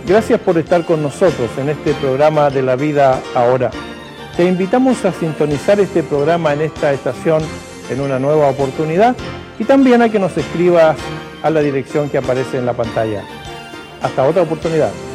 Gracias por estar con nosotros en este programa de La Vida Ahora. Te invitamos a sintonizar este programa en esta estación en una nueva oportunidad y también a que nos escribas a la dirección que aparece en la pantalla. Hasta otra oportunidad.